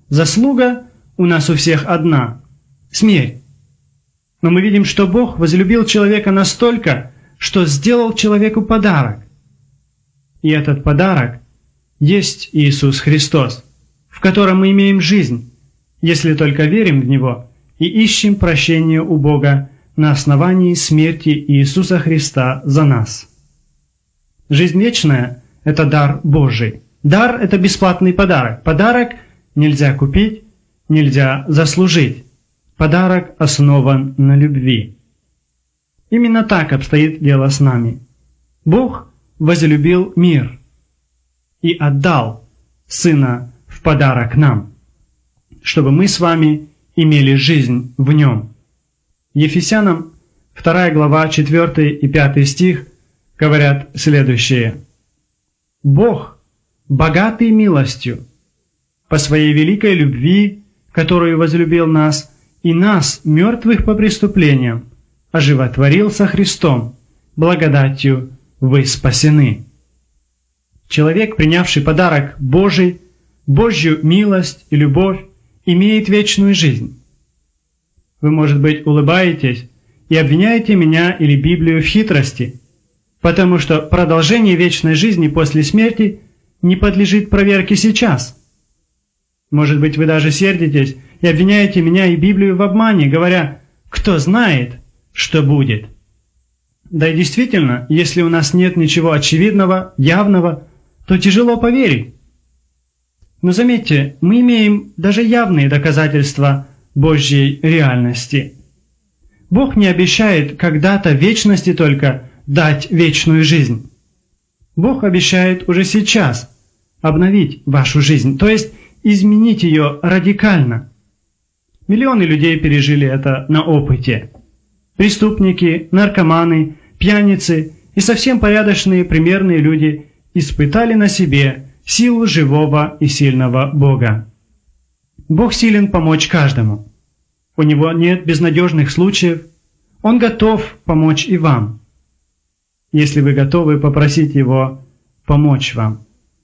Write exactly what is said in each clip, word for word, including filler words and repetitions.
Заслуга у нас у всех одна – смерть. Но мы видим, что Бог возлюбил человека настолько, что сделал человеку подарок. И этот подарок есть Иисус Христос, в котором мы имеем жизнь, если только верим в Него и ищем прощения у Бога на основании смерти Иисуса Христа за нас. Жизнь вечная – это дар Божий. Дар – это бесплатный подарок. Подарок нельзя купить, нельзя заслужить. Подарок основан на любви. Именно так обстоит дело с нами. Бог возлюбил мир и отдал Сына в подарок нам, чтобы мы с вами имели жизнь в Нем. Ефесянам вторая глава четвёртый и пятый стих говорят следующее. «Бог, богатый милостью, по Своей великой любви, которую возлюбил нас, и нас, мертвых по преступлениям, оживотворил со Христом, благодатью вы спасены». Человек, принявший подарок Божий, Божью милость и любовь, имеет вечную жизнь. Вы, может быть, улыбаетесь и обвиняете меня или Библию в хитрости, потому что продолжение вечной жизни после смерти не подлежит проверке сейчас. Может быть, вы даже сердитесь и обвиняете меня и Библию в обмане, говоря, кто знает, что будет. Да и действительно, если у нас нет ничего очевидного, явного, то тяжело поверить. Но заметьте, мы имеем даже явные доказательства Божьей реальности. Бог не обещает когда-то в вечности только дать вечную жизнь. Бог обещает уже сейчас обновить вашу жизнь, то есть изменить ее радикально. Миллионы людей пережили это на опыте. Преступники, наркоманы, пьяницы и совсем порядочные примерные люди испытали на себе силу живого и сильного Бога. Бог силен помочь каждому. У Него нет безнадежных случаев. Он готов помочь и вам, если вы готовы попросить Его помочь вам.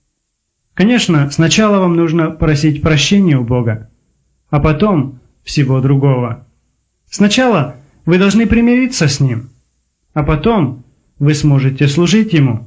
Конечно, сначала вам нужно просить прощения у Бога, а потом всего другого. Сначала вы должны примириться с Ним, а потом вы сможете служить Ему.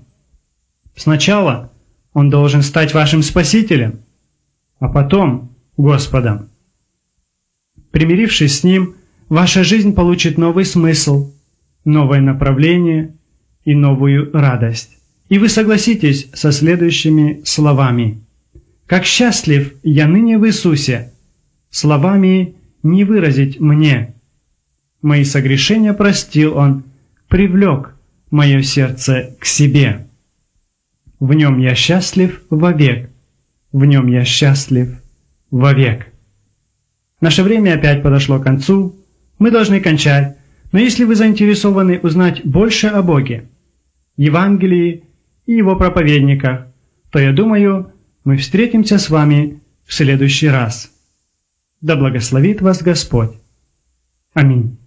Сначала Он должен стать вашим Спасителем, а потом Господом. Примирившись с Ним, ваша жизнь получит новый смысл, новое направление и новую радость. И вы согласитесь со следующими словами. «Как счастлив я ныне в Иисусе, словами не выразить мне. Мои согрешения простил Он, привлек мое сердце к себе. В Нем я счастлив вовек, в Нем я счастлив вовек». Наше время опять подошло к концу, мы должны кончать, но если вы заинтересованы узнать больше о Боге, Евангелии и Его проповедниках, то, я думаю, мы встретимся с вами в следующий раз. Да благословит вас Господь. Аминь.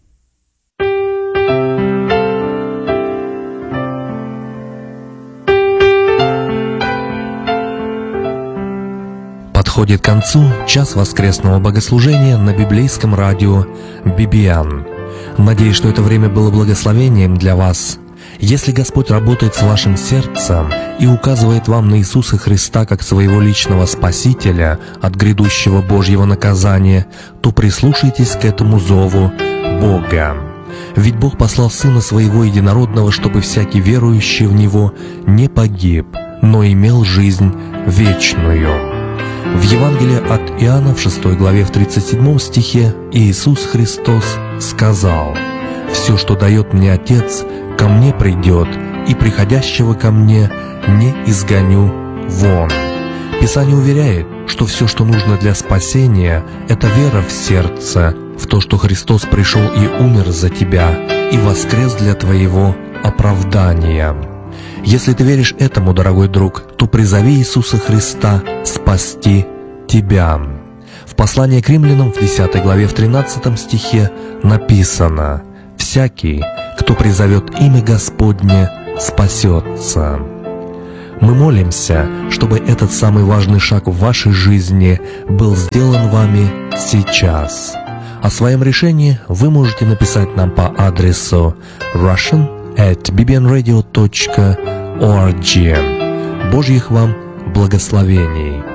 Подходит к концу час воскресного богослужения на библейском радио Бибиан. Надеюсь, что это время было благословением для вас. Если Господь работает с вашим сердцем и указывает вам на Иисуса Христа как своего личного Спасителя от грядущего Божьего наказания, то прислушайтесь к этому зову Бога. Ведь Бог послал Сына Своего Единородного, чтобы всякий верующий в Него не погиб, но имел жизнь вечную. В Евангелии от Иоанна в шестой главе в тридцать седьмом стихе Иисус Христос сказал: «Все, что дает мне Отец, ко мне придет, и приходящего ко мне не изгоню вон». Писание уверяет, что все, что нужно для спасения, это вера в сердце, в то, что Христос пришел и умер за тебя, и воскрес для твоего оправдания. Если ты веришь этому, дорогой друг, то призови Иисуса Христа спасти тебя. В послании к римлянам в десятой главе в тринадцатом стихе написано: «Всякий, кто призовет имя Господне, спасется». Мы молимся, чтобы этот самый важный шаг в вашей жизни был сделан вами сейчас. О своем решении вы можете написать нам по адресу russian at b b n radio dot org. Божьих вам благословений!